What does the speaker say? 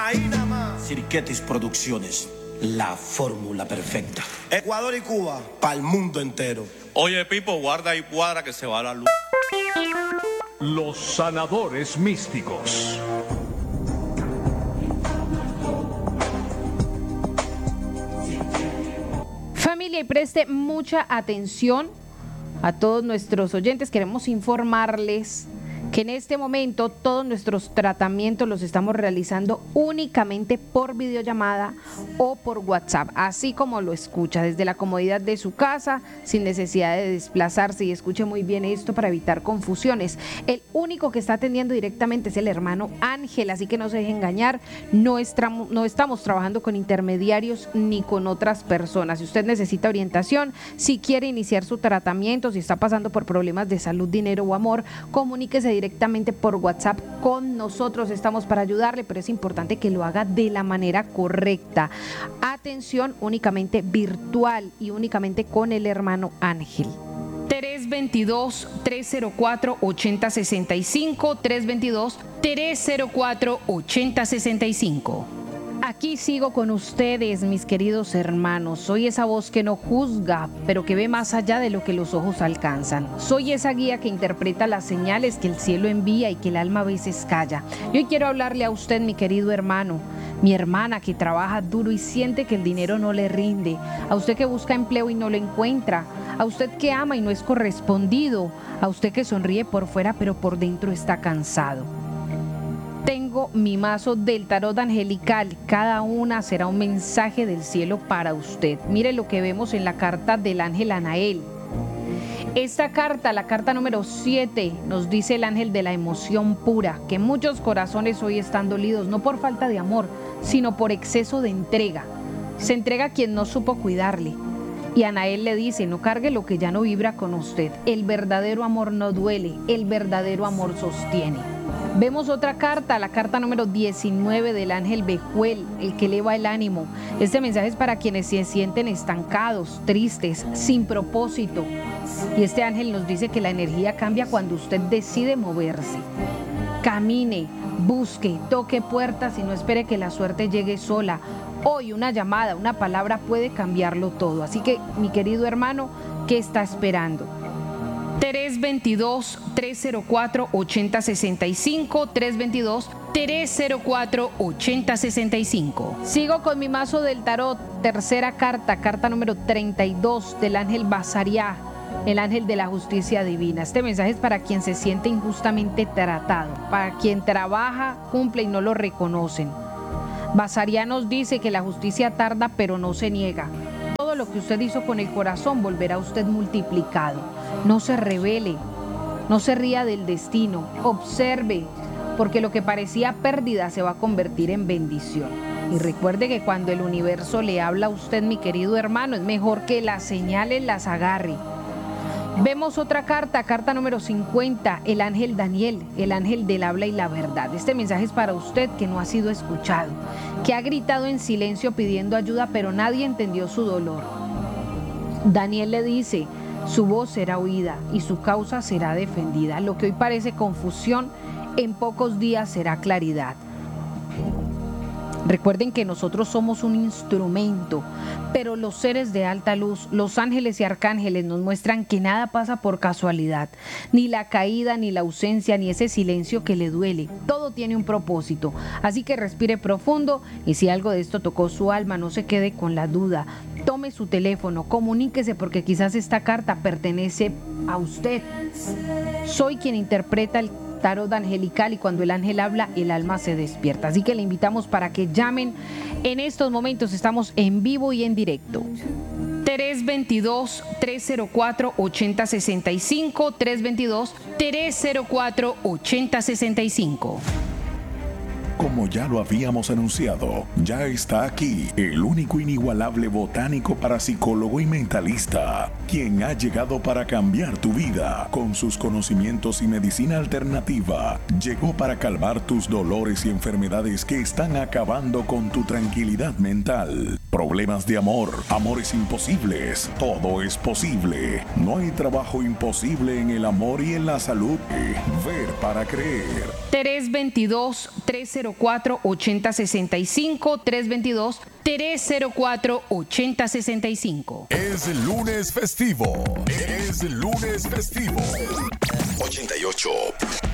Ahí nada más. Cirquetis Producciones, la fórmula perfecta. Ecuador y Cuba, para el mundo entero. Oye, Pipo, guarda y cuadra que se va la luz. Los sanadores místicos. Familia, y preste mucha atención a todos nuestros oyentes. Queremos informarles que en este momento todos nuestros tratamientos los estamos realizando únicamente por videollamada o por WhatsApp, así como lo escucha, desde la comodidad de su casa, sin necesidad de desplazarse. Y escuche muy bien esto para evitar confusiones. El único que está atendiendo directamente es el hermano Ángel, así que no se deje engañar, no estamos trabajando con intermediarios ni con otras personas. Si usted necesita orientación, si quiere iniciar su tratamiento, si está pasando por problemas de salud, dinero o amor, comuníquese directamente por WhatsApp con nosotros. Estamos para ayudarle, pero es importante que lo haga de la manera correcta. Atención, únicamente virtual y únicamente con el hermano Ángel. 322-304-8065, 322-304-8065. Aquí sigo con ustedes, mis queridos hermanos. Soy esa voz que no juzga, pero que ve más allá de lo que los ojos alcanzan. Soy esa guía que interpreta las señales que el cielo envía y que el alma a veces calla. Y hoy quiero hablarle a usted, mi querido hermano, mi hermana que trabaja duro y siente que el dinero no le rinde, a usted que busca empleo y no lo encuentra, a usted que ama y no es correspondido, a usted que sonríe por fuera pero por dentro está cansado. Tengo mi mazo del tarot angelical, cada una será un mensaje del cielo para usted. Mire lo que vemos en la carta del ángel Anael. Esta carta, la carta número 7, nos dice el ángel de la emoción pura, que muchos corazones hoy están dolidos, no por falta de amor, sino por exceso de entrega. Se entrega a quien no supo cuidarle. Y Anael le dice, no cargue lo que ya no vibra con usted. El verdadero amor no duele, el verdadero amor sostiene. Vemos otra carta, la carta número 19 del ángel Bejuel, el que eleva el ánimo. Este mensaje es para quienes se sienten estancados, tristes, sin propósito. Y este ángel nos dice que la energía cambia cuando usted decide moverse. Camine, busque, toque puertas y no espere que la suerte llegue sola. Hoy una llamada, una palabra puede cambiarlo todo. Así que, mi querido hermano, ¿qué está esperando? 322-304-8065, 322-304-8065. Sigo con mi mazo del tarot, tercera carta, carta número 32 del ángel Basariá, el ángel de la justicia divina. Este mensaje es para quien se siente injustamente tratado, para quien trabaja, cumple y no lo reconocen. Basariá nos dice que la justicia tarda pero no se niega. Todo lo que usted hizo con el corazón volverá a usted multiplicado. No se rebele, no se ría del destino, observe, porque lo que parecía pérdida se va a convertir en bendición. Y recuerde que cuando el universo le habla a usted, mi querido hermano, es mejor que las señales las agarre. Vemos otra carta, carta número 50, el ángel Daniel, el ángel del habla y la verdad. Este mensaje es para usted que no ha sido escuchado, que ha gritado en silencio pidiendo ayuda, pero nadie entendió su dolor. Daniel le dice, su voz será oída y su causa será defendida. Lo que hoy parece confusión, en pocos días será claridad. Recuerden que nosotros somos un instrumento, pero los seres de alta luz, los ángeles y arcángeles nos muestran que nada pasa por casualidad, ni la caída, ni la ausencia, ni ese silencio que le duele. Todo tiene un propósito, así que respire profundo y si algo de esto tocó su alma, no se quede con la duda. Tome su teléfono, comuníquese porque quizás esta carta pertenece a usted. Soy quien interpreta el tarot angelical y cuando el ángel habla, el alma se despierta. Así que le invitamos para que llamen. En estos momentos estamos en vivo y en directo. 322-304-8065, 322-304-8065. Como ya lo habíamos anunciado, ya está aquí el único inigualable botánico parapsicólogo y mentalista, quien ha llegado para cambiar tu vida. Con sus conocimientos y medicina alternativa, llegó para calmar tus dolores y enfermedades que están acabando con tu tranquilidad mental. Problemas de amor, amores imposibles, todo es posible. No hay trabajo imposible en el amor y en la salud. Ver para creer. 322-304-8065, 322-304-8065. Es lunes festivo. Es lunes festivo. 88.